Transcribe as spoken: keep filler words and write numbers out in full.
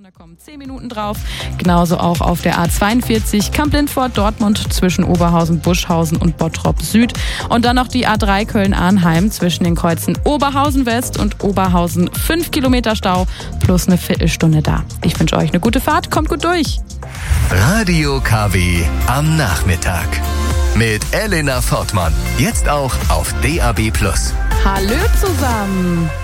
Da kommen zehn Minuten drauf. Genauso auch auf der A zweiundvierzig Kamp-Lindfort, Dortmund zwischen Oberhausen, Buschhausen und Bottrop Süd. Und dann noch die A drei Köln-Arnheim zwischen den Kreuzen Oberhausen West und Oberhausen. Fünf Kilometer Stau plus eine Viertelstunde da. Ich wünsche euch eine gute Fahrt. Kommt gut durch. Radio K W am Nachmittag. Mit Elena Fortmann. Jetzt auch auf D A B plus. Hallo zusammen.